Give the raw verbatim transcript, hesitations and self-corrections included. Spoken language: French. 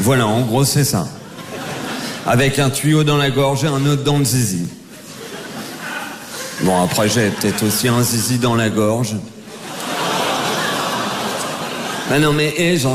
Voilà, en gros, c'est ça. Avec un tuyau dans la gorge et un autre dans le zizi. Bon, après, j'ai peut-être aussi un zizi dans la gorge. Ah non, mais hé, j'en